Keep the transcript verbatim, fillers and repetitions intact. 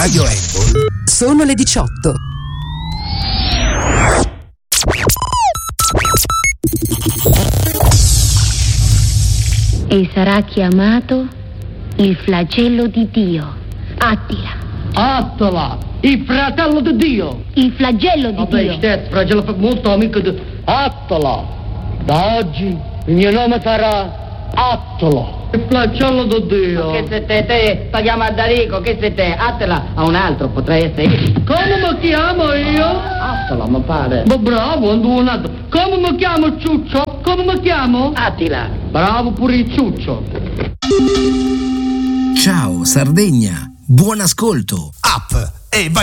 Radio Handball. Sono le diciotto. E sarà chiamato il flagello di Dio. Attila. Attila, il fratello di Dio. Il flagello di Vabbè, Dio. stet, flagello per molto amico di Attila. Da oggi il mio nome sarà Attila, il flagello di Dio. Che se te, te, togliamo a Darico, che se te, Attila a un altro, potrei essere. Come mi chiamo io? Attila, mi pare. Ma bravo, ando un altro. Come mi chiamo Ciuccio? Come mi chiamo? Attila. Bravo pure il Ciuccio. Ciao Sardegna, buon ascolto. Up e vai